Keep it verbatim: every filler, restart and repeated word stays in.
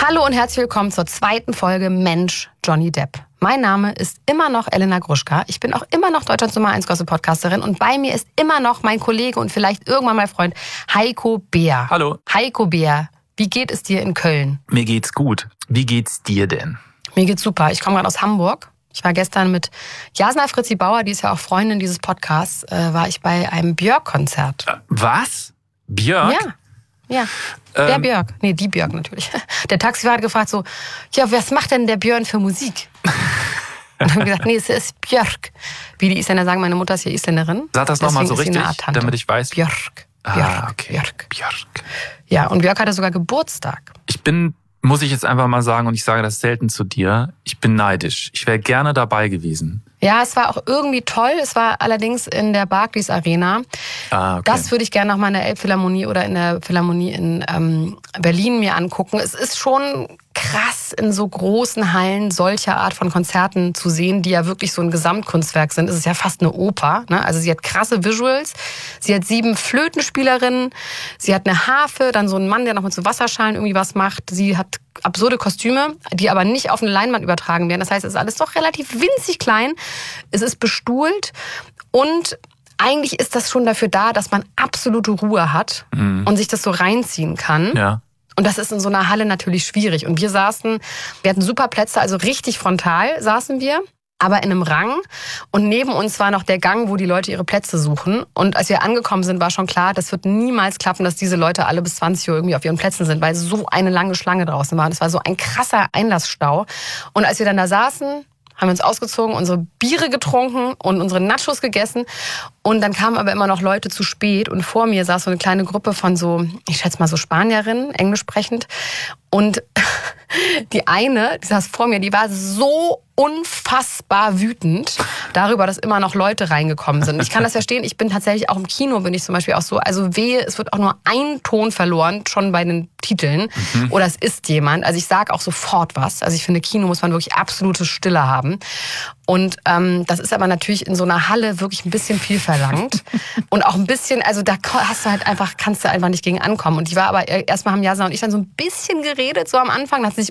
Hallo und herzlich willkommen zur zweiten Folge Mensch, Johnny Depp. Mein Name ist immer noch Elena Gruschka. Ich bin auch immer noch Deutschlands Nummer eins Gossip-Podcasterin und bei mir ist immer noch mein Kollege und vielleicht irgendwann mein Freund Heiko Beer. Hallo. Heiko Beer, wie geht es dir in Köln? Mir geht's gut. Wie geht's dir denn? Mir geht's super. Ich komme gerade aus Hamburg. Ich war gestern mit Jasna Fritzi Bauer, die ist ja auch Freundin dieses Podcasts, äh, war ich bei einem Björk-Konzert. Was? Björk? Ja. Ja, der ähm, Björk. Nee, die Björk natürlich. Der Taxifahrer hat gefragt so, ja, was macht denn der Björn für Musik? Und dann haben wir gesagt, nee, es ist Björk. Wie die Isländer sagen, meine Mutter ist ja Isländerin. Sag das nochmal so richtig, damit ich weiß. Björk. Björk. Ah, okay. Björk. Björk. Ja, und Björk hatte sogar Geburtstag. Ich bin, muss ich jetzt einfach mal sagen, und ich sage das selten zu dir, ich bin neidisch. Ich wäre gerne dabei gewesen. Ja, es war auch irgendwie toll. Es war allerdings in der Barclays Arena. Ah, okay. Das würde ich gerne noch mal in der Elbphilharmonie oder in der Philharmonie in ähm, Berlin mir angucken. Es ist schon krass, in so großen Hallen solcher Art von Konzerten zu sehen, die ja wirklich so ein Gesamtkunstwerk sind. Es ist ja fast eine Oper, ne? Also sie hat krasse Visuals. Sie hat sieben Flötenspielerinnen. Sie hat eine Harfe, dann so einen Mann, der noch mit so Wasserschalen irgendwie was macht. Sie hat absurde Kostüme, die aber nicht auf eine Leinwand übertragen werden. Das heißt, es ist alles doch relativ winzig klein. Es ist bestuhlt und eigentlich ist das schon dafür da, dass man absolute Ruhe hat mhm. und sich das so reinziehen kann. Ja. Und das ist in so einer Halle natürlich schwierig. Und wir saßen, wir hatten super Plätze, also richtig frontal saßen wir, aber in einem Rang. Und neben uns war noch der Gang, wo die Leute ihre Plätze suchen. Und als wir angekommen sind, war schon klar, das wird niemals klappen, dass diese Leute alle bis zwanzig Uhr irgendwie auf ihren Plätzen sind, weil so eine lange Schlange draußen war. Das war so ein krasser Einlassstau. Und als wir dann da saßen, haben wir uns ausgezogen, unsere Biere getrunken und unsere Nachos gegessen. Und dann kamen aber immer noch Leute zu spät. Und vor mir saß so eine kleine Gruppe von so, ich schätze mal so Spanierinnen, englisch sprechend. Und die eine, die saß vor mir, die war so unfassbar wütend darüber, dass immer noch Leute reingekommen sind. Ich kann das verstehen. Ich bin tatsächlich auch im Kino, bin ich zum Beispiel auch so, also wehe, es wird auch nur ein Ton verloren, schon bei den Titeln. Mhm. Oder es ist jemand. Also ich sage auch sofort was. Also ich finde, Kino muss man wirklich absolute Stille haben. Und ähm, das ist aber natürlich in so einer Halle wirklich ein bisschen viel verlangt. Und auch ein bisschen, also da hast du halt einfach, kannst du einfach nicht gegen ankommen. Und die war aber, erstmal haben Jasna und ich dann so ein bisschen geredet, so am Anfang. Da hat sie sich